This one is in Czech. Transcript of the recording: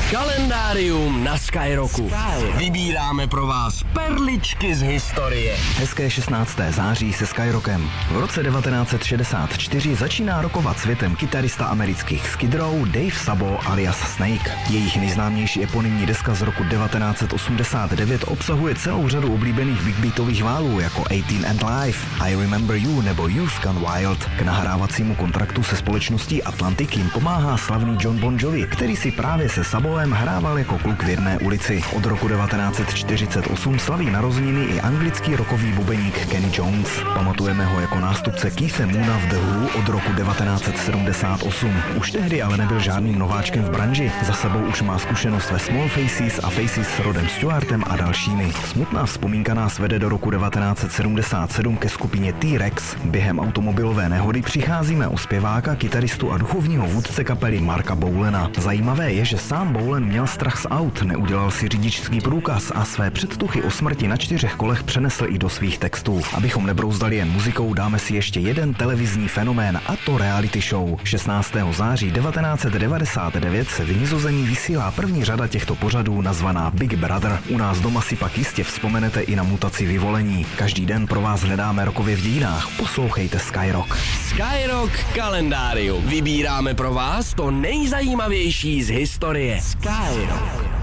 Kalendárium na Skyrocku. Vybíráme pro vás perličky z historie. Hezké 16. září se Skyrockem. V roce 1964 začíná rokovat světem kytarista amerických Skid Row Dave Sabo alias Snake. Jejich nejznámější eponymní deska z roku 1989 obsahuje celou řadu oblíbených big beatových válů jako 18 and Live, I Remember You nebo Youth Gone Wild. K nahrávacímu kontraktu se společností Atlantic jim pomáhá slavný John Bon Jovi, který si právě se Saboem hrával jako kluk v jedné ulici. Od roku 1948 slaví narozeniny i anglický rockový bubeník Kenny Jones. Pamatujeme ho jako nástupce Keitha Moona v The Who od roku 1978. Už tehdy ale nebyl žádným nováčkem v branži. Za sebou už má zkušenost ve Small Faces a Faces s Rodem Stewartem a dalšími. Smutná vzpomínka nás vede do roku 1977 ke skupině T-Rex. Během automobilové nehody přicházíme o zpěváka, kytaristu a duchovního vůdce kapely Marka Boulena. Zajímavé je, že sám Boulen měl strach z aut, neudělal si řidičský průkaz a své předtuchy o smrti na 4 kolech přenesl i do svých textů. Abychom nebrouzdali jen muzikou, dáme si ještě jeden televizní fenomén, a to reality show. 16. září 1999 se v Nizozemí vysílá první řada těchto pořadů nazvaná Big Brother. U nás doma si pak jistě vzpomenete i na mutaci vyvolení. Každý den pro vás hledáme rokově v dějinách. Poslouchejte Skyrock. Skyrock kalendárium. Vybíráme pro vás to nejzajímavější z historie. Skyrock.